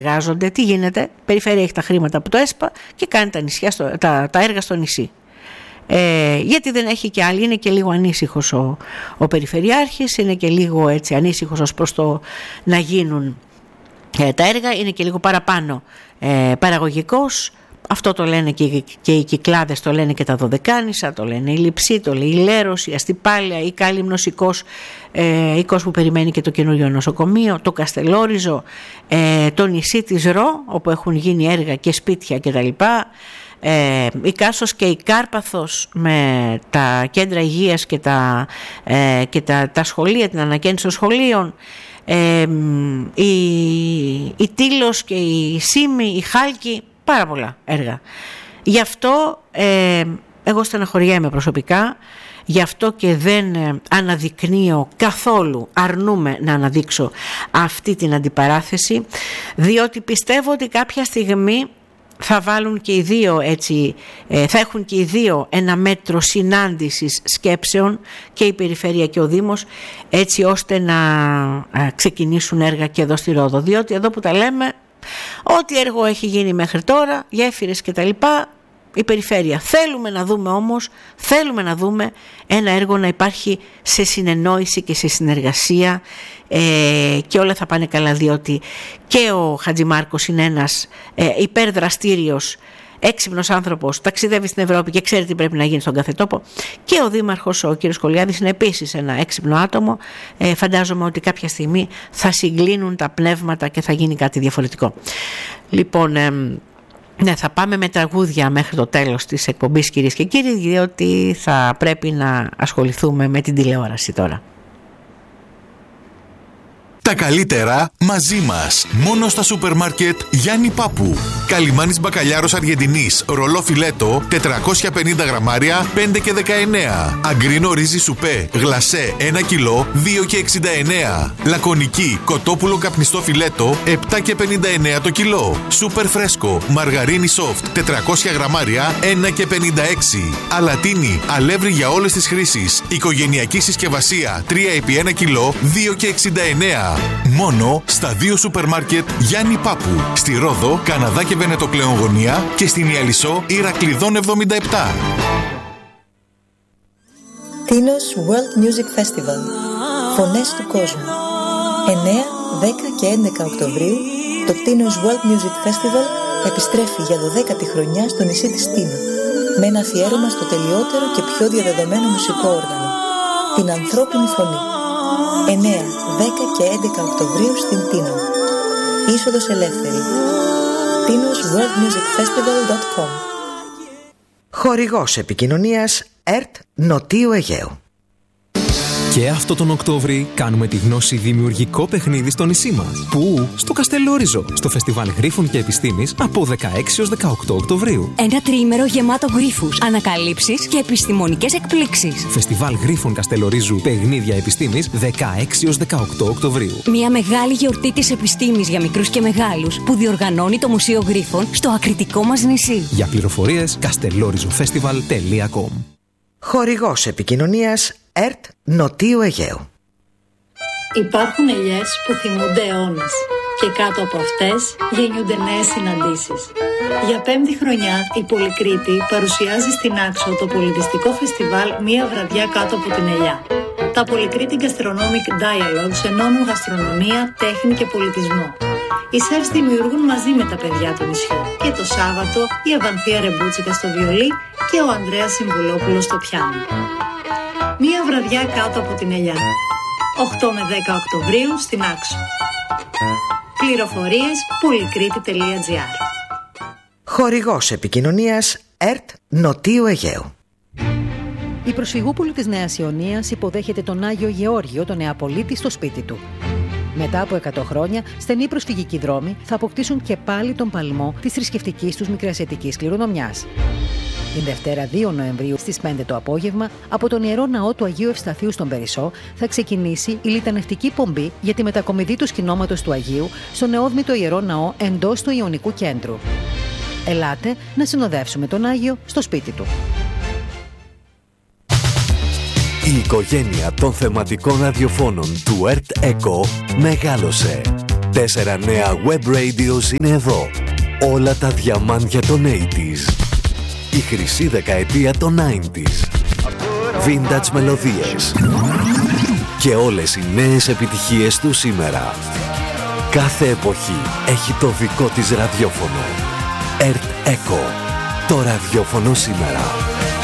Εργάζονται, τι γίνεται, η περιφέρεια έχει τα χρήματα από το ΕΣΠΑ και κάνει τα νησιά, τα έργα στο νησί. Γιατί δεν έχει και άλλη, είναι και λίγο ανήσυχος ο περιφερειάρχης, είναι και λίγο έτσι ανήσυχος ως προς το να γίνουν τα έργα, είναι και λίγο παραπάνω παραγωγικός. Αυτό το λένε και οι Κυκλάδες, το λένε και τα Δωδεκάνησα, το λένε η Λειψή, το λέει η Λέρος, η Αστυπάλαια, η Κάλυμνος, η Κος που περιμένει και το καινούριο νοσοκομείο, το Καστελόριζο, το νησί της Ρο, όπου έχουν γίνει έργα και σπίτια κτλ. Η Κάσος και η Κάρπαθος με τα κέντρα υγείας και τα σχολεία, την ανακαίνιση των σχολείων, η Τήλος και η Σύμη, η Χάλκη, πάρα πολλά έργα. Γι' αυτό εγώ στεναχωριέμαι προσωπικά, γι' αυτό και δεν αναδεικνύω καθόλου, αρνούμαι να αναδείξω αυτή την αντιπαράθεση, διότι πιστεύω ότι κάποια στιγμή θα βάλουν και οι δύο έτσι, θα έχουν και οι δύο ένα μέτρο συνάντησης σκέψεων, και η Περιφέρεια και ο Δήμος, έτσι ώστε να ξεκινήσουν έργα και εδώ στη Ρόδο, διότι εδώ που τα λέμε, ό,τι έργο έχει γίνει μέχρι τώρα, γέφυρες και τα λοιπά, η Περιφέρεια. Θέλουμε να δούμε όμως, θέλουμε να δούμε ένα έργο να υπάρχει σε συνεννόηση και σε συνεργασία, και όλα θα πάνε καλά, διότι και ο Χατζημάρκος είναι ένας υπερδραστήριος, έξυπνος άνθρωπος, ταξιδεύει στην Ευρώπη και ξέρει τι πρέπει να γίνει στον κάθε τόπο, και ο Δήμαρχος ο κύριος Κολιάδης είναι επίσης ένα έξυπνο άτομο. Φαντάζομαι ότι κάποια στιγμή θα συγκλίνουν τα πνεύματα και θα γίνει κάτι διαφορετικό. Λοιπόν, ναι, θα πάμε με τραγούδια μέχρι το τέλος της εκπομπής, κυρίες και κύριοι, διότι θα πρέπει να ασχοληθούμε με την τηλεόραση τώρα. Τα καλύτερα μαζί μας. Μόνο στα σούπερ μάρκετ Γιάννη Πάπου. Καλιμάνης μπακαλιάρος Αργεντινής, ρολό φιλέτο, 450 γραμμάρια, 5 και 19. Αγκρίνο ρύζι σουπέ, γλασέ, 1 κιλό, 2 και 69. Λακωνική, κοτόπουλο καπνιστό φιλέτο, 7 και 59 το κιλό. Σούπερ φρέσκο, μαργαρίνι soft, 400 γραμμάρια, 1 και 56. Αλατίνι, αλεύρι για όλες τις χρήσεις. Οικογενειακή συσκευασία, 3 επί 1 κιλό, 2 και 69. Μόνο στα 2 σούπερ μάρκετ Γιάννη Πάπου. Στη Ρόδο, Καναδά και Βενετοκλέον γωνία, και στην Ιαλισσό Ηρακλειδών 77. Τίνος World Music Festival. Φωνές του κόσμου. 9, 10 και 11 Οκτωβρίου το Τίνος World Music Festival επιστρέφει για 12η χρονιά στο νησί της Τίνου, με ένα αφιέρωμα στο τελειότερο και πιο διαδεδομένο μουσικό όργανο, την ανθρώπινη φωνή. 9, 10 και 11 Οκτωβρίου στην Τίνο. Είσοδος ελεύθερη. TinosWorldMusicFestival.com. Χορηγός επικοινωνίας ΕΡΤ Νοτίου Αιγαίου. Και αυτό τον Οκτώβρη κάνουμε τη γνώση δημιουργικό παιχνίδι στο νησί μας. Πού? Στο Καστελόριζο, στο Φεστιβάλ Γρίφων και Επιστήμης από 16 έως 18 Οκτωβρίου. Ένα τριήμερο γεμάτο γρίφους, ανακαλύψεις και επιστημονικές εκπλήξεις. Φεστιβάλ Γρίφων Καστελορίζου, παιχνίδια επιστήμης 16 έως 18 Οκτωβρίου. Μια μεγάλη γιορτή της επιστήμης για μικρούς και μεγάλους που διοργανώνει το Μουσείο Γρίφων στο ακριτικό μας νησί. Για πληροφορίες castelorizofestival.com. Χορηγός επικοινωνίας ΕΡΤ Νοτίου Αιγαίου. Υπάρχουν ελιές που θυμούνται αιώνες και κάτω από αυτές γεννιούνται νέες συναντήσεις. Για 5η χρονιά η Πολυκρήτη παρουσιάζει στην Άξο το πολιτιστικό φεστιβάλ «Μία βραδιά κάτω από την ελιά». Τα Πολυκρήτη Gastronomic Dialogues ενώνουν γαστρονομία, τέχνη και πολιτισμό. Οι σεφς δημιουργούν μαζί με τα παιδιά του νησιού. Και το Σάββατο η Αβανθία Ρεμπούτσικα στο βιολί και ο Ανδρέας Συμβουλόπουλος στο πιάνο. Μία βραδιά κάτω από την ελιά. 8 με 10 Οκτωβρίου στην Άξο. Πληροφορίες polykritti.gr. Χορηγός επικοινωνίας ΕΡΤ Νοτίου Αιγαίου. Η προσφυγούπολη της Νέας Ιωνίας υποδέχεται τον Άγιο Γεώργιο, τον Νεαπολίτη, στο σπίτι του. Μετά από 100 χρόνια, στενοί προσφυγικοί δρόμοι θα αποκτήσουν και πάλι τον παλμό της θρησκευτικής τους μικρασιατικής κληρονομιάς. Την Δευτέρα 2 Νοεμβρίου στις 5 το απόγευμα, από τον Ιερό Ναό του Αγίου Ευσταθείου στον Περισσό, θα ξεκινήσει η λιτανευτική πομπή για τη μετακομιδή του σκηνώματος του Αγίου στο νεόδμητο Ιερό Ναό εντός του Ιωνικού Κέντρου. Ελάτε να συνοδεύσουμε τον Άγιο στο σπίτι του. Η οικογένεια των θεματικών ραδιοφώνων του ΕΡΤ ΕΚΟ μεγάλωσε. 4 νέα web radios είναι εδώ. Όλα τα διαμάντια των 80s. Η χρυσή δεκαετία των 90s. Vintage μελωδίες. Και όλες οι νέες επιτυχίες του σήμερα. Κάθε εποχή έχει το δικό της ραδιόφωνο. Earth Echo. Το ραδιόφωνο σήμερα.